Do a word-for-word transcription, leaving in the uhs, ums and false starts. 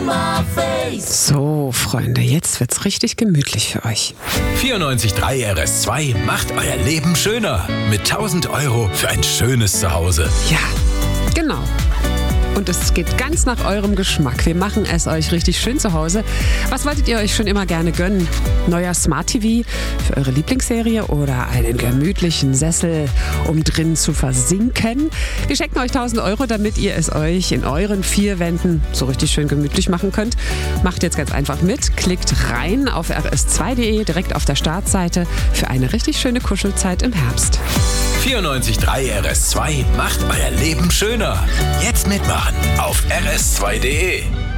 Sommerface. So, Freunde, jetzt wird's richtig gemütlich für euch. vierundneunzig Komma drei R S zwei macht euer Leben schöner. Mit tausend Euro für ein schönes Zuhause. Ja, genau. Und es geht ganz nach eurem Geschmack. Wir machen es euch richtig schön zu Hause. Was wolltet ihr euch schon immer gerne gönnen? Neuer Smart T V für eure Lieblingsserie oder einen gemütlichen Sessel, um drin zu versinken? Wir schenken euch tausend Euro, damit ihr es euch in euren vier Wänden so richtig schön gemütlich machen könnt. Macht jetzt ganz einfach mit. Klickt rein auf r s zwei punkt d e, direkt auf der Startseite, für eine richtig schöne Kuschelzeit im Herbst. vierundneunzig Komma drei R S zwei macht euer Leben schöner. Jetzt mitmachen auf r s zwei punkt d e.